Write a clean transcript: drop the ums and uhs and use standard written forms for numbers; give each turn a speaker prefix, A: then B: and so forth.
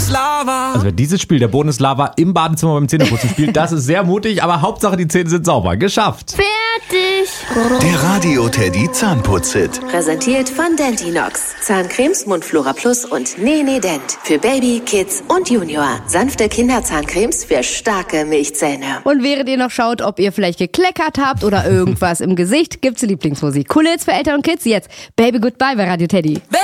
A: ist Lava.
B: Also wer dieses Spiel, der Boden ist Lava, im Badezimmer beim Zähneputzen spielt, das ist sehr mutig, aber Hauptsache die Zähne sind sauber. Geschafft.
C: Fertig.
D: Der Radio Teddy Zahnputz-Hit.
E: Präsentiert von Dentinox. Zahncremes, Mundflora Plus und Nee Dent. Für Baby, Kids und Junior. Sanfte Kinderzahncremes für starke Milchzähne.
C: Und während ihr noch schaut, ob ihr vielleicht gekleckert habt oder irgendwas im Gesicht, gibt's Lieblingsmusik. Coole Hits für Eltern und Kids. Jetzt Baby Goodbye bei Radio Teddy.